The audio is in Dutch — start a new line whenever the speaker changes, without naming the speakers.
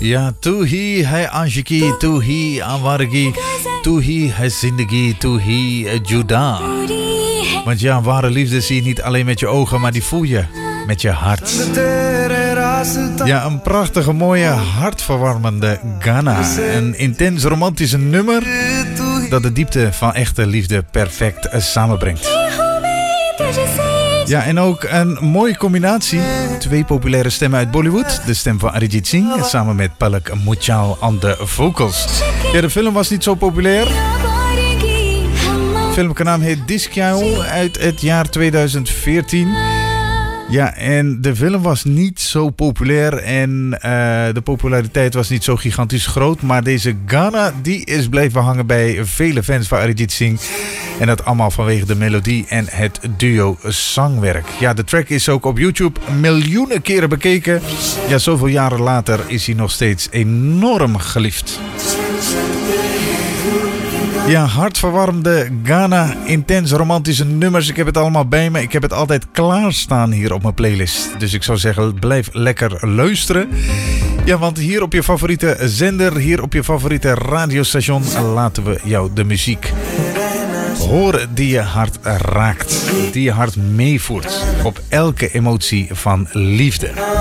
या तू ही है आशिकी, तू ही आवारगी, तू ही है zindagi, तू ही juda. Want ja, ware liefde zie je niet alleen met je ogen, maar die voel je met je hart. Ja, een prachtige, mooie, hartverwarmende Ghana. Een intens romantische nummer dat de diepte van echte liefde perfect samenbrengt. Ja, en ook een mooie combinatie. 2 populaire stemmen uit Bollywood. De stem van Arijit Singh samen met Palak Muchal aan de vocals. Ja, de film was niet zo populair. De filmkanaal heet Diskyal uit het jaar 2014. Ja, en de film was niet zo populair en de populariteit was niet zo gigantisch groot. Maar deze Ghana, die is blijven hangen bij vele fans van Arijit Singh. En dat allemaal vanwege de melodie en het duo zangwerk. Ja, de track is ook op YouTube miljoenen keren bekeken. Ja, zoveel jaren later is hij nog steeds enorm geliefd. Ja, hartverwarmde Ghana, intens romantische nummers. Ik heb het allemaal bij me. Ik heb het altijd klaarstaan hier op mijn playlist. Dus ik zou zeggen, blijf lekker luisteren. Ja, want hier op je favoriete zender, hier op je favoriete radiostation laten we jou de muziek horen die je hart raakt. Die je hart meevoert op elke emotie van liefde.